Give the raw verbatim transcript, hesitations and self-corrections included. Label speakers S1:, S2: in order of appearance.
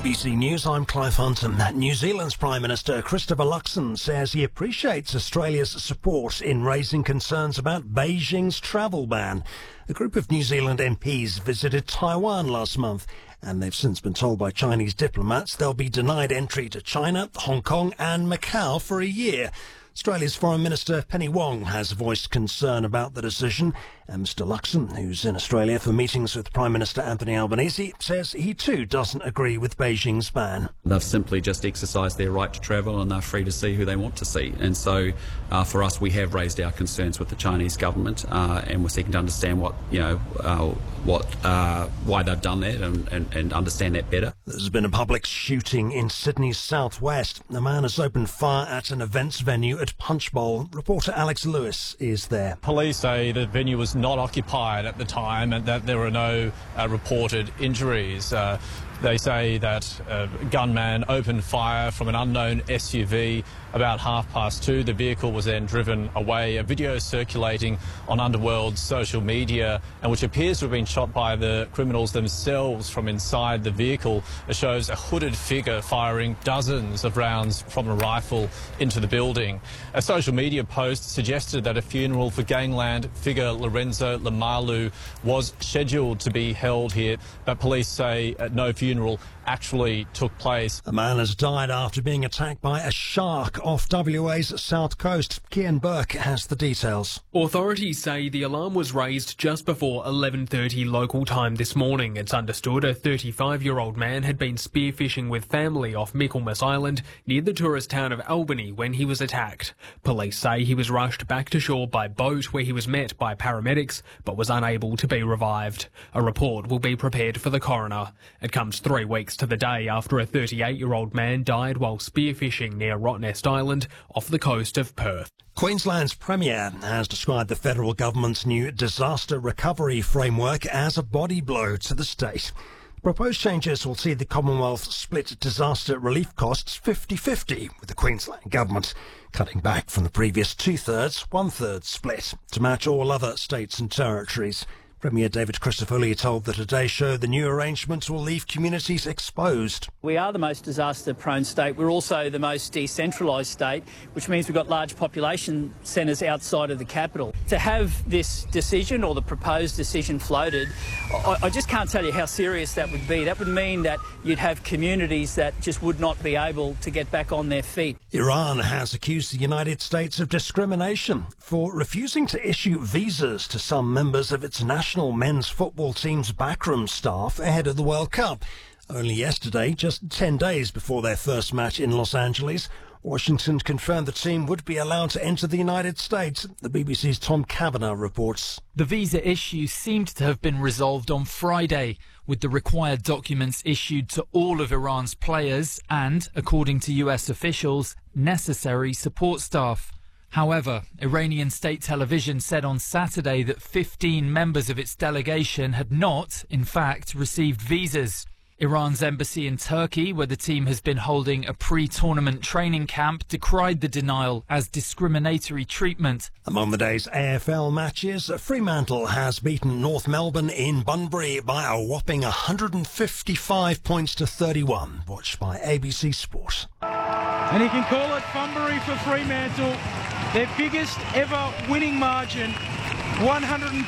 S1: B C News, I'm Clive Hunton. New Zealand's Prime Minister Christopher Luxon says he appreciates Australia's support in raising concerns about Beijing's travel ban. A group of New Zealand M Ps visited Taiwan last month, and they've since been told by Chinese diplomats they'll be denied entry to China, Hong Kong and Macau for a year. Australia's Foreign Minister Penny Wong has voiced concern about the decision, and Mr Luxon, who's in Australia for meetings with Prime Minister Anthony Albanese, says he too doesn't agree with Beijing's ban.
S2: They've simply just exercised their right to travel and they're free to see who they want to see. And so uh, for us, we have raised our concerns with the Chinese government uh, and we're seeking to understand what, you know, uh, what, uh, why they've done that and, and, and understand that better.
S1: There's been a public shooting in Sydney's southwest. A man has opened fire at an events venue at Punchbowl. Reporter Alex Lewis is there.
S3: Police say the venue was not occupied at the time and that there were no uh, reported injuries. Uh, They say that a gunman opened fire from an unknown S U V about half past two. The vehicle was then driven away. A video circulating on Underworld's social media, and which appears to have been shot by the criminals themselves from inside the vehicle, shows a hooded figure firing dozens of rounds from a rifle into the building. A social media post suggested that a funeral for gangland figure Lorenzo Lamalu was scheduled to be held here, but police say uh, no funeral funeral actually took place.
S1: A man has died after being attacked by a shark off W A's south coast. Kian Burke has the details.
S4: Authorities say the alarm was raised just before eleven thirty local time this morning. It's understood a thirty-five-year-old man had been spearfishing with family off Michaelmas Island near the tourist town of Albany when he was attacked. Police say he was rushed back to shore by boat where he was met by paramedics but was unable to be revived. A report will be prepared for the coroner. It comes three weeks to the day after a thirty-eight-year-old man died while spearfishing near Rottnest Island off the coast of Perth.
S1: Queensland's Premier has described the federal government's new disaster recovery framework as a body blow to the state. Proposed changes will see the Commonwealth split disaster relief costs fifty-fifty, with the Queensland government cutting back from the previous two-thirds, one-third split to match all other states and territories. Premier David Crisafulli told the Today Show the new arrangements will leave communities exposed.
S5: We are the most disaster-prone state. We're also the most decentralised state, which means we've got large population centres outside of the capital. To have this decision or the proposed decision floated, I, I just can't tell you how serious that would be. That would mean that you'd have communities that just would not be able to get back on their feet.
S1: Iran has accused the United States of discrimination for refusing to issue visas to some members of its national men's football team's backroom staff ahead of the World Cup. Only yesterday, just ten days before their first match in Los Angeles, Washington confirmed the team would be allowed to enter the United States. The B B C's Tom Kavanagh reports.
S6: The visa issue seemed to have been resolved on Friday, with the required documents issued to all of Iran's players and, according to U S officials, necessary support staff. However, Iranian state television said on Saturday that fifteen members of its delegation had not, in fact, received visas. Iran's embassy in Turkey, where the team has been holding a pre-tournament training camp, decried the denial as discriminatory treatment.
S1: Among the day's A F L matches, Fremantle has beaten North Melbourne in Bunbury by a whopping one hundred fifty-five points to thirty-one. Watched by A B C Sport.
S7: And he can call it Bunbury for Fremantle. Their biggest ever winning margin, one hundred